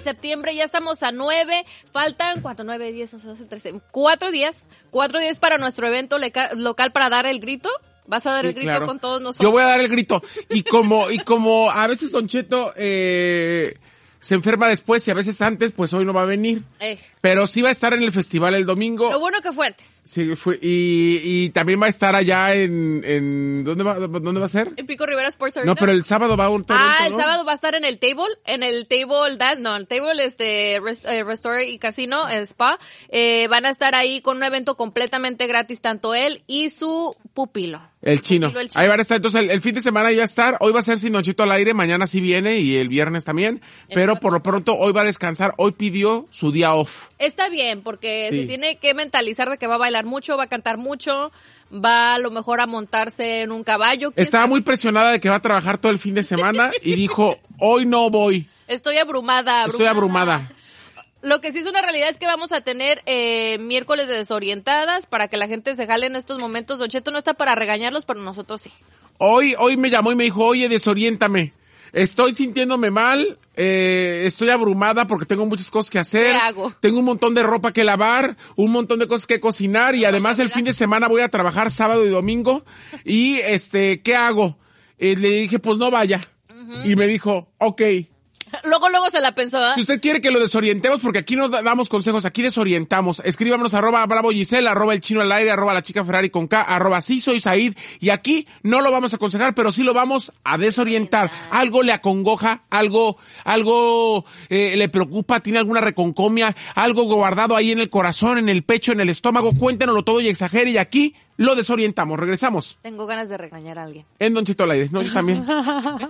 septiembre, ya estamos a 9, faltan, ¿cuánto? 9, 10, 11, 12, 13, 4 días para nuestro evento local para dar el grito. ¿Vas a dar el grito con todos nosotros? Yo voy a dar el grito. Y como a veces Don Cheto se enferma después y a veces antes, pues hoy no va a venir. Pero sí va a estar en el festival el domingo. Lo bueno que fue antes. Sí, y también va a estar allá en ¿dónde va a ser? En Pico Rivera Sports Arena. No, pero el sábado va a un evento, el sábado va a estar en el Table Restore y Casino, Spa. Van a estar ahí con un evento completamente gratis, tanto él y su pupilo. El chino. Ahí van a estar. Entonces, el fin de semana ya va a estar. Hoy va a ser sin Don Cheto al aire. Mañana sí viene y el viernes también. Pero por lo pronto, hoy va a descansar. Hoy pidió su día off. Está bien, porque se tiene que mentalizar de que va a bailar mucho, va a cantar mucho, va a lo mejor a montarse en un caballo. Estaba muy presionada de que va a trabajar todo el fin de semana y dijo, hoy no voy. Estoy abrumada. Lo que sí es una realidad es que vamos a tener miércoles de desorientadas para que la gente se jale en estos momentos. Don Cheto no está para regañarlos, pero nosotros sí. Hoy me llamó y me dijo, oye, desoriéntame. Estoy sintiéndome mal, estoy abrumada porque tengo muchas cosas que hacer. ¿Qué hago? Tengo un montón de ropa que lavar, un montón de cosas que cocinar y además el fin de semana voy a trabajar sábado y domingo. Y ¿qué hago? Le dije, pues no vaya. Y me dijo, okay. Luego se la pensó, ¿eh? Si usted quiere que lo desorientemos, porque aquí no damos consejos, aquí desorientamos. Escríbanos @BravoGiselle, @El Chino al Aire, @La Chica Ferrari con K, @Sí Soy Said. Y aquí no lo vamos a aconsejar, pero sí lo vamos a desorientar. Algo le acongoja, algo le preocupa, tiene alguna reconcomia, algo guardado ahí en el corazón, en el pecho, en el estómago. Cuéntenoslo todo y exagere y aquí lo desorientamos. Regresamos. Tengo ganas de regañar a alguien. En Don Cheto al Aire. No, yo también.